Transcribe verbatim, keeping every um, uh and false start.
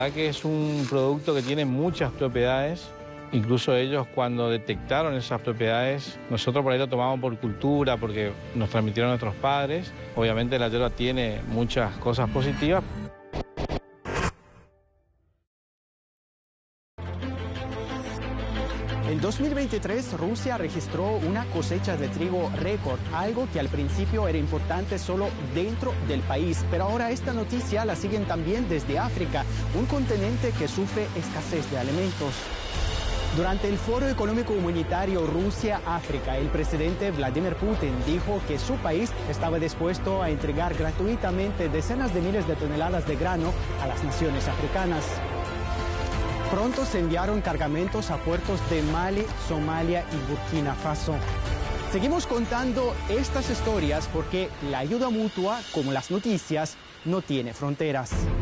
Que es un producto que tiene muchas propiedades, incluso ellos cuando detectaron esas propiedades, nosotros por ahí lo tomamos por cultura, porque nos transmitieron nuestros padres. Obviamente la yerba tiene muchas cosas positivas. En dos mil veintitrés, Rusia registró una cosecha de trigo récord, algo que al principio era importante solo dentro del país. Pero ahora esta noticia la siguen también desde África, un continente que sufre escasez de alimentos. Durante el Foro Económico Humanitario Rusia-África, el presidente Vladimir Putin dijo que su país estaba dispuesto a entregar gratuitamente decenas de miles de toneladas de grano a las naciones africanas. Pronto se enviaron cargamentos a puertos de Mali, Somalia y Burkina Faso. Seguimos contando estas historias porque la ayuda mutua, como las noticias, no tiene fronteras.